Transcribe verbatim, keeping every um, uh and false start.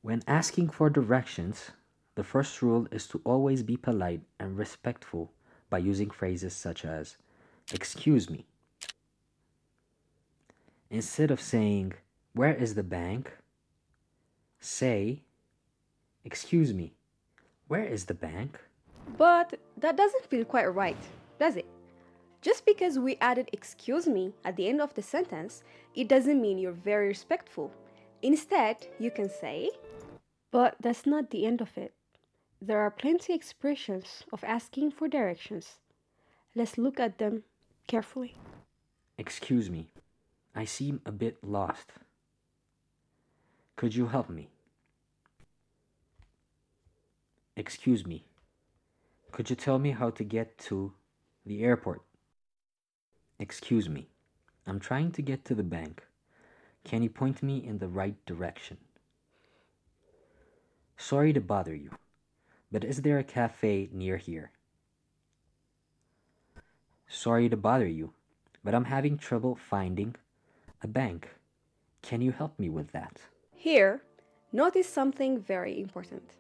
When asking for directions, the first rule is to always be polite and respectful by using phrases such as, "Excuse me." Instead of saying, "Where is the bank?" say, "Excuse me, where is the bank?" But that doesn't feel quite right, does it? Just because we added excuse me at the end of the sentence, it doesn't mean you're very respectful. Instead, you can say, but that's not the end of it. There are plenty expressions of asking for directions. Let's look at them carefully. "Excuse me, I seem a bit lost. Could you help me?" "Excuse me, could you tell me how to get to the airport?" "Excuse me, I'm trying to get to the bank. Can you point me in the right direction?" "Sorry to bother you, but is there a cafe near here?" "Sorry to bother you, but I'm having trouble finding a bank. Can you help me with that?" Here, notice something very important.